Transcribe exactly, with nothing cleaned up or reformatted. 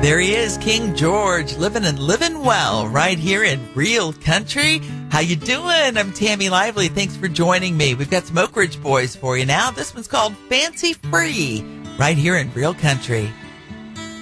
There he is, King George, living and living well right here in Real Country. How you doing? I'm Tammy Lively. Thanks for joining me. We've got some Oak Ridge Boys for you now. This one's called Fancy Free right here in Real Country.